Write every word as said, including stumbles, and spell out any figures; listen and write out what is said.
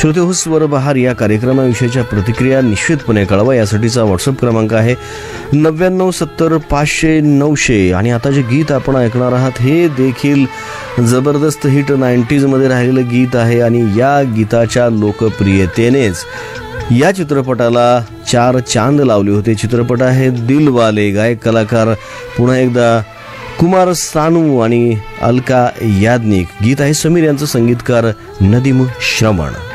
श्रोतेहो, स्वरबहार या कार्यक्रमाविषयीच्या प्रतिक्रिया निश्चितपणे कळवा. यासाठीचा व्हॉट्सअप क्रमांक आहे नव्याण्णव सत्तर पाचशे नऊशे. आणि आता जे गीत आपण ऐकणार आहात हे देखील जबरदस्त हिट नाईन्टीजमध्ये राहिलेलं गीत आहे आणि या गीताच्या लोकप्रियतेनेच या चित्रपटाला चार चांद लावले होते. चित्रपट आहे दिलवाले. गायक कलाकार पुन्हा एकदा कुमार सानू आणि अलका याज्ञिक. गीत आहे समीर यांचं, संगीतकार नदीम श्रवण.